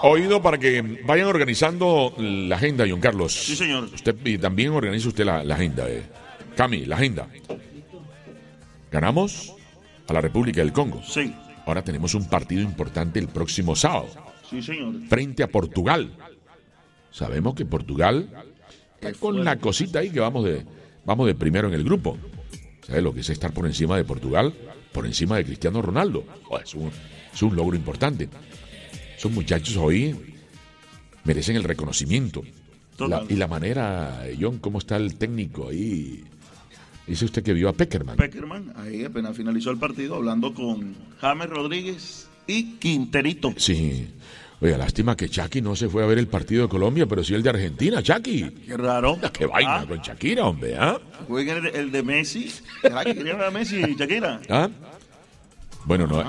Oído para que vayan organizando la agenda, John Carlos. Sí, señor. Usted, y también organiza usted la agenda. Cami, la agenda. Ganamos a la República del Congo. Sí. Ahora tenemos un partido importante el próximo sábado. Sí, señor. Frente a Portugal. Sabemos que Portugal está con la cosita ahí que vamos de primero en el grupo. ¿Sabes lo que es estar por encima de Portugal? Por encima de Cristiano Ronaldo. Es un logro importante. Esos muchachos hoy merecen el reconocimiento. Y la manera, John, ¿cómo está el técnico ahí? Dice usted que vio a Peckerman. Peckerman, ahí apenas finalizó el partido hablando con James Rodríguez y Quinterito. Sí. Oiga, lástima que Chucky no se fue a ver el partido de Colombia, pero sí el de Argentina, Chucky. Qué raro. Qué vaina con Shakira, hombre, ¿ah? Juega el de Messi. ¿Será que quería ver a Messi y Shakira? ¿Ah? Bueno, no,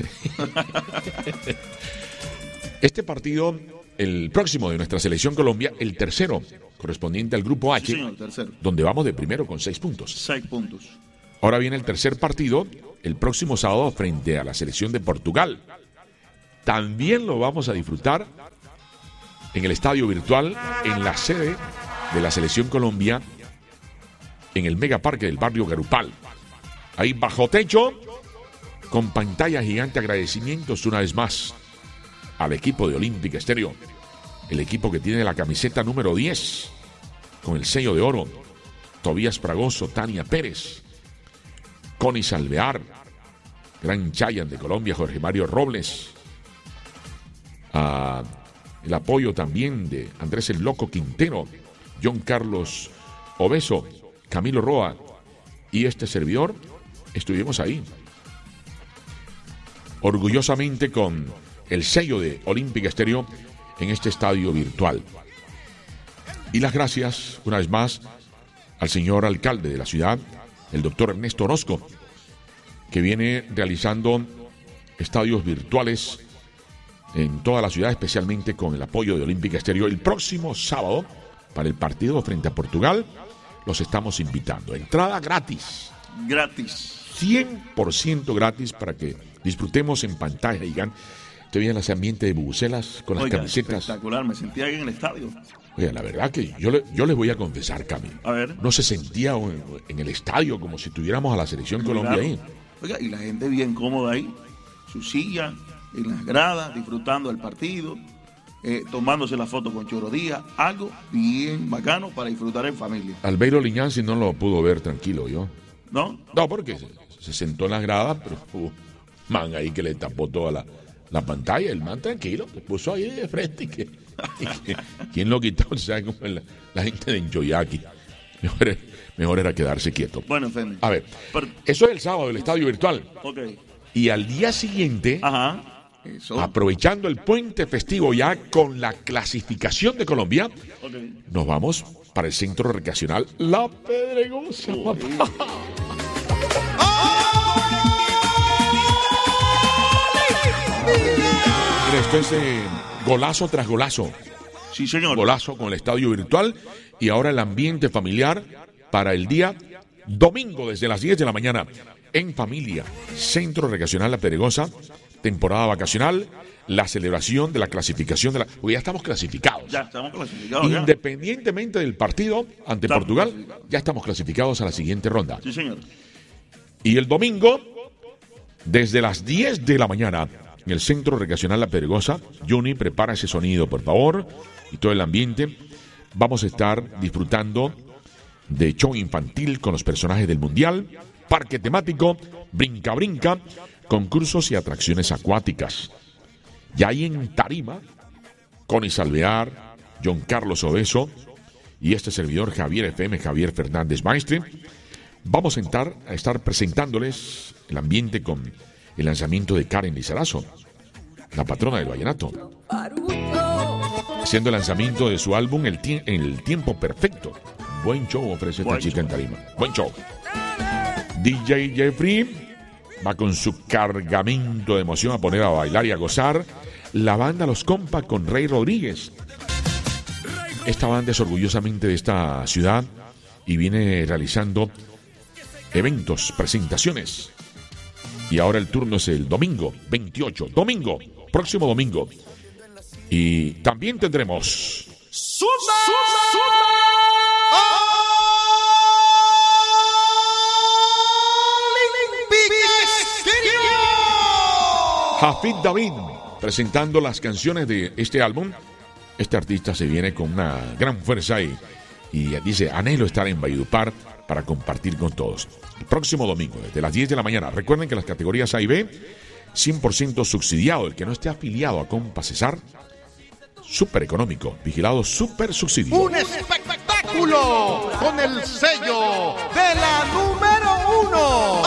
Este partido, el próximo de nuestra selección Colombia, el tercero, correspondiente al grupo H, sí, señor, tercero. Donde vamos de primero con 6 puntos. 6 puntos. Ahora viene el tercer partido, el próximo sábado, frente a la selección de Portugal. También lo vamos a disfrutar en el estadio virtual, en la sede de la selección Colombia, en el megaparque del barrio Garupal. Ahí bajo techo, con pantalla gigante, agradecimientos una vez más al equipo de Olímpica Estéreo, el equipo que tiene la camiseta número 10, con el sello de oro, Tobías Fragoso, Tania Pérez, Connie Salvear, Gran Chayan de Colombia, Jorge Mario Robles, el apoyo también de Andrés el Loco Quintero, John Carlos Obeso, Camilo Roa y este servidor, estuvimos ahí, orgullosamente con el sello de Olímpica Estéreo en este estadio virtual. Y las gracias, una vez más, al señor alcalde de la ciudad, el doctor Ernesto Orozco, que viene realizando estadios virtuales en toda la ciudad, especialmente con el apoyo de Olímpica Estéreo. El próximo sábado, para el partido frente a Portugal, los estamos invitando. Entrada gratis. Gratis. 100% gratis para que disfrutemos en pantalla gigante. Estoy en ese ambiente de bubucelas con las camisetas. Espectacular, me sentía ahí en el estadio. Oiga, la verdad que yo les voy a confesar, Cami. A ver. No se sentía en el estadio como si tuviéramos a la selección Colombia ahí. Oiga, y la gente bien cómoda ahí, su silla, en las gradas, disfrutando del partido, tomándose la foto con Choro Díaz, algo bien bacano para disfrutar en familia. Albeiro Liñán no lo pudo ver tranquilo, yo. ¿No? No, porque se sentó en las gradas, pero hubo man ahí que le tapó toda la pantalla, el man tranquilo, se puso ahí de frente y ¿quién lo quitó? ¿Sabe cómo es la gente de Enjoyaki? Mejor era quedarse quieto. Bueno, Femi. A ver, eso es el sábado, el estadio virtual. Ok. Y al día siguiente, eso. Aprovechando el puente festivo ya con la clasificación de Colombia, nos vamos para el centro recreacional La Pedregosa. Esto es golazo tras golazo. Sí, señor. Golazo con el estadio virtual y ahora el ambiente familiar para el día domingo desde las 10 de la mañana en familia. Centro Recreacional La Pedregosa, temporada vacacional, la celebración de la clasificación porque ya estamos clasificados. Ya estamos clasificados. Independientemente del partido ante Portugal, ya estamos clasificados a la siguiente ronda. Sí, señor. Y el domingo, desde las 10 de la mañana, en el Centro Recreacional La Pedregosa, Juni, prepara ese sonido, por favor, y todo el ambiente. Vamos a estar disfrutando de show infantil con los personajes del Mundial, parque temático, brinca-brinca, concursos y atracciones acuáticas. Ya hay en tarima, Connie Salvear, John Carlos Obeso y este servidor Javier Fernández Maestre. Vamos a estar presentándoles el ambiente con el lanzamiento de Karen Lizarazo, la patrona del vallenato, haciendo el lanzamiento de su álbum El Tiempo Perfecto. Buen show ofrece esta chica en tarima. Buen show. DJ Jeffrey va con su cargamento de emoción a poner a bailar y a gozar. La banda Los Compas con Rey Rodríguez. Esta banda es orgullosamente de esta ciudad y viene realizando eventos, presentaciones. Y ahora el turno es el domingo 28. Próximo domingo. Y también tendremos Hafid David presentando las canciones de este álbum. Este artista se viene con una gran fuerza y dice, anhelo estar en Valledupar para compartir con todos. El próximo domingo, desde las 10 de la mañana. Recuerden que las categorías A y B, 100% subsidiado. El que no esté afiliado a Compa Cesar, súper económico, vigilado súper subsidio. Un espectáculo con el sello de la número 1.